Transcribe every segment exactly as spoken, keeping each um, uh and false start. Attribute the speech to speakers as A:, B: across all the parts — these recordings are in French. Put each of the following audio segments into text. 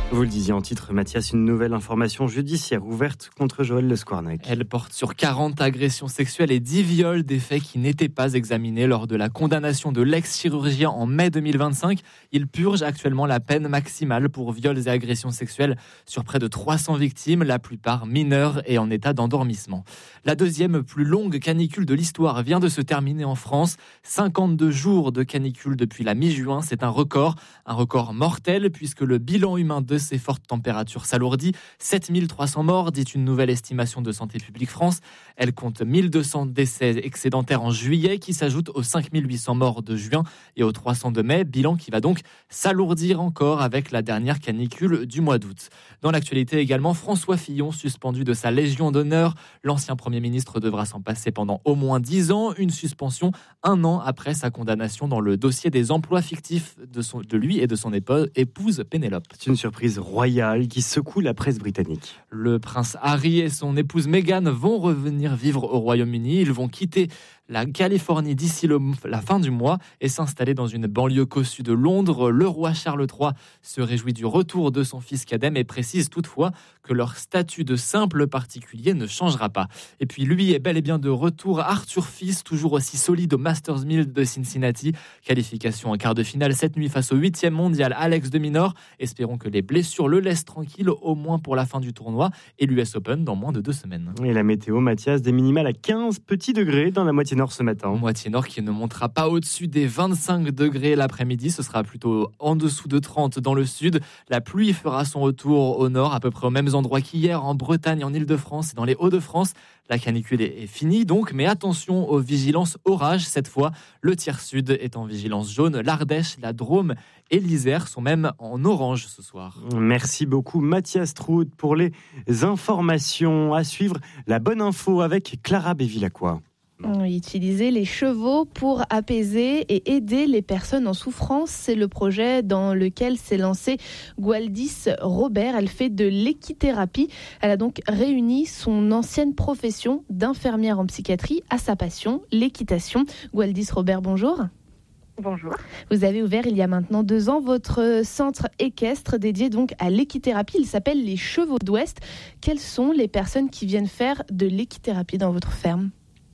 A: Vous le disiez en titre, Mathias, une nouvelle information judiciaire ouverte contre Joël Le Squarnac.
B: Elle porte sur quarante agressions sexuelles et dix viols, des faits qui n'étaient pas examinés lors de la condamnation de l'ex-chirurgien en mai deux mille vingt-cinq. Il purge actuellement la peine maximale pour viols et agressions sexuelles sur près de trois cents victimes, la plupart mineures et en état d'endormissement. La deuxième plus longue canicule de l'histoire vient de se terminer en France. cinquante-deux jours de canicule depuis la mi-juin, c'est un record, un record mortel puisque le bilan humain de ces fortes températures s'alourdit. sept mille trois cents morts, dit une nouvelle estimation de Santé publique France. Elle compte mille deux cents décès excédentaires en juillet qui s'ajoutent aux cinq mille huit cents morts de juin et aux trois cents de mai. Bilan qui va donc s'alourdir encore avec la dernière canicule du mois d'août. Dans l'actualité également, François Fillon suspendu de sa Légion d'honneur. L'ancien Premier ministre devra s'en passer pendant au moins dix ans. Une suspension un an après sa condamnation dans le dossier des emplois fictifs de, son, de lui et de son épouse Pénélope.
A: C'est une surprise royale qui secoue la presse britannique.
B: Le prince Harry et son épouse Meghan vont revenir vivre au Royaume-Uni. Ils vont quitter la Californie d'ici le, la fin du mois et s'installer dans une banlieue cossue de Londres. Le roi Charles trois se réjouit du retour de son fils cadet mais précise toutefois que leur statut de simple particulier ne changera pas. Et puis lui est bel et bien de retour. Arthur Fils, toujours aussi solide au Masters mille de Cincinnati. Qualification en quart de finale cette nuit face au huitième mondial Alex de Minaur. Espérons que les blessures le laissent tranquille au moins pour la fin du tournoi et l'U S Open dans moins de deux semaines.
A: Et la météo, Mathias, des minimales à quinze petits degrés dans la moitié nord ce matin.
B: Moitié nord qui ne montera pas au-dessus des vingt-cinq degrés l'après-midi. Ce sera plutôt en dessous de trente dans le sud. La pluie fera son retour au nord, à peu près aux mêmes endroits qu'hier, en Bretagne, en Île-de-France et dans les Hauts-de-France. La canicule est finie donc, mais attention aux vigilances orage. Cette fois, le tiers sud est en vigilance jaune. L'Ardèche, la Drôme et l'Isère sont même en orange ce soir.
A: Merci beaucoup Mathias Trout pour les informations. À suivre, la bonne info avec Clara Bévilacqua.
C: Utiliser les chevaux pour apaiser et aider les personnes en souffrance, c'est le projet dans lequel s'est lancée Gwaldis Robert. Elle fait de l'équithérapie. Elle a donc réuni son ancienne profession d'infirmière en psychiatrie à sa passion, l'équitation. Gwaldis Robert, bonjour.
D: Bonjour.
C: Vous avez ouvert il y a maintenant deux ans votre centre équestre dédié donc à l'équithérapie. Il s'appelle les Chevaux d'Ouest. Quelles sont les personnes qui viennent faire de l'équithérapie dans votre ferme ?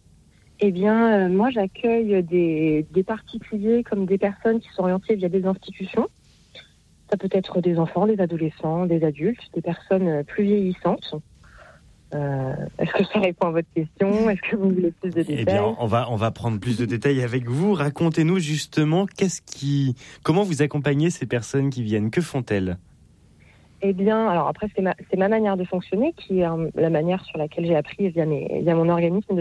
D: Eh bien, euh, moi, j'accueille des, des particuliers comme des personnes qui sont orientées via des institutions. Ça peut être des enfants, des adolescents, des adultes, des personnes plus vieillissantes. Euh, est-ce que ça répond à votre question ? Est-ce que vous voulez plus de détails ?
A: Eh bien, on va, on va prendre plus de détails avec vous. Racontez-nous justement, qu'est-ce qui, comment vous accompagnez ces personnes qui viennent ? Que font-elles ?
D: Eh bien, alors après, c'est ma, c'est ma manière de fonctionner qui est euh, la manière sur laquelle j'ai appris via, mes, via mon organisme